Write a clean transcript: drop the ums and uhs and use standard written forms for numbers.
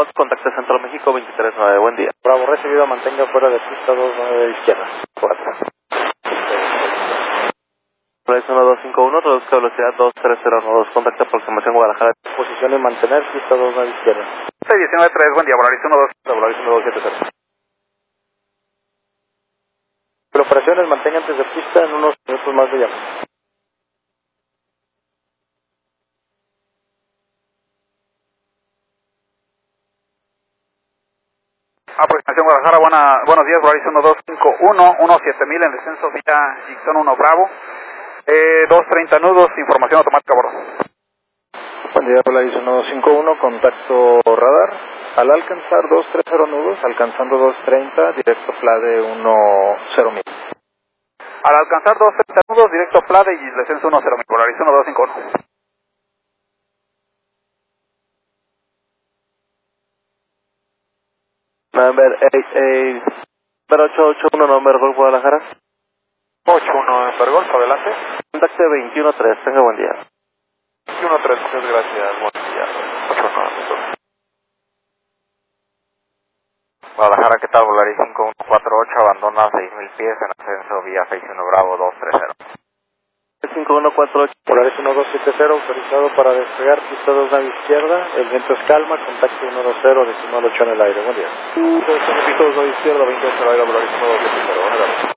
2, contacto Centro México 239, buen día. Bravo, recibido, mantenga fuera de pista 29 izquierda. 4. Polaris 1251, reduzca velocidad 23012, contacto aproximación Guadalajara. Posición y mantener pista 29 izquierda. 619-3, buen día, Polaris 12. Polaris 1270. Pero operaciones mantenga antes de pista en unos minutos más de llamada. Aproximación Guadalajara, buenos días, Polaris 1251, 17000 en descenso vía Ixon 1 Bravo. 230 nudos, información automática a bordo. Buen día, Polaris 1251, contacto radar. Al alcanzar 230 nudos, alcanzando 230, directo FLADE 10000. Al alcanzar 230 nudos, directo FLADE y descenso 10000, Polaris 1251. Number 881, number Golf Guadalajara. 81 en Pergol, adelante. Contacto 213, tenga buen día. 213, muchas gracias, buen día. 81. Guadalajara, ¿qué tal? Polaris 5148, abandona 6000 pies en ascenso vía 61 Bravo 230. 5148. Polaris 1270, autorizado para despegar, pista 29 izquierda, el viento es calma, contacto 120, decimal 8 en el aire, buen día. Pista 29 izquierda, 28 en el aire, Polaris 1270, buenas tardes.